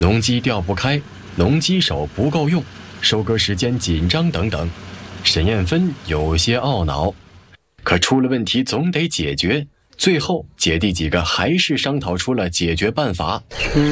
农机调不开，农机手不够用，收割时间紧张等等，沈艳芬有些懊恼。可出了问题总得解决，最后姐弟几个还是商讨出了解决办法。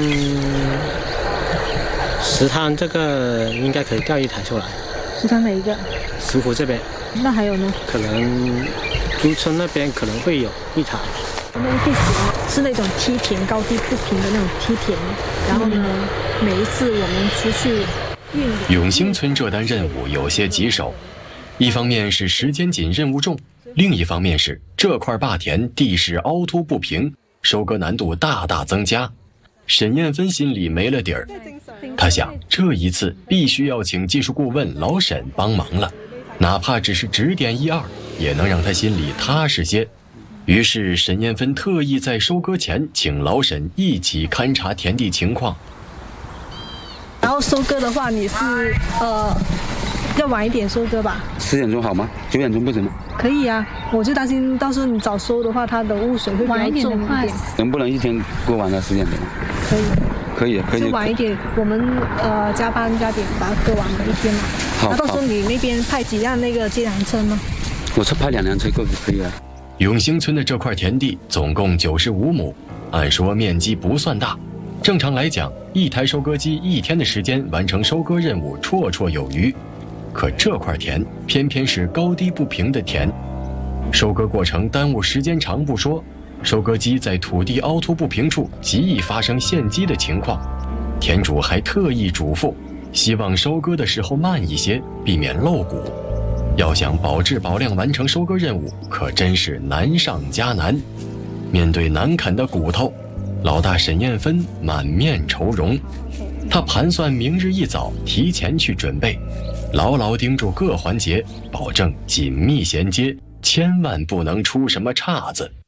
石滩这个应该可以调一台出来。 石滩哪一个？ 石湖这边。 那还有呢？ 可能珠村那边可能会有一台。 那个地形是那种梯田，高低不平的那种梯田。然后呢，每一次我们出去运永兴村这单任务有些棘手，一方面是时间紧任务重，另一方面是这块坝田地势凹凸不平，收割难度大大增加。沈艳芬心里没了底儿，她想这一次必须要请技术顾问老沈帮忙了，哪怕只是指点一二，也能让她心里踏实些。于是沈艳芬特意在收割前请老沈一起勘察田地情况。 然后收割的话，你是要晚一点收割吧 ？10点钟好吗？9点钟不行吗？ 可以啊，我就担心到时候你早收的话，它的污水会比较重一点。 能不能一天过完了10点钟？ 可以。 可以，可以。 就晚一点，我们加班加点把它割完了一天嘛。 好。 那到时候你那边派几辆那个接粮车吗？ 我是派2辆车够可以了。 永兴村的这块田地总共95亩，按说面积不算大，正常来讲，一台收割机1天的时间完成收割任务绰绰有余。可这块田偏偏是高低不平的田，收割过程耽误时间长不说，收割机在土地凹凸不平处极易发生陷击的情况。田主还特意嘱咐，希望收割的时候慢一些，避免漏谷。要想保质保量完成收割任务，可真是难上加难。面对难啃的骨头，老大沈艳芬满面愁容。她盘算明日一早提前去准备，牢牢盯住各环节，保证紧密衔接，千万不能出什么岔子。